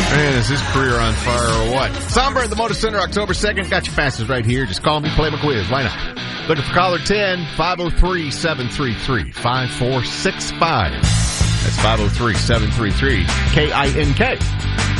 Man, is his career on fire or what? Somber at the Motor Center, October 2nd. Got your passes right here. Just call me, play my quiz. Why not? Looking for caller 10, 503-733-5465. That's 503-733-KINK.